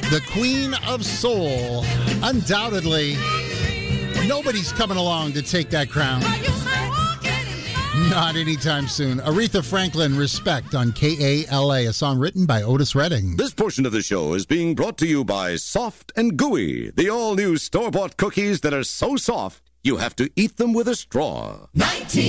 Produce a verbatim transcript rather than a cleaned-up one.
The Queen of Soul. Undoubtedly, nobody's coming along to take that crown. Not anytime soon. Aretha Franklin, Respect on K A L A, a song written by Otis Redding. This portion of the show is being brought to you by Soft and Gooey, the all-new store-bought cookies that are so soft, you have to eat them with a straw. nineteen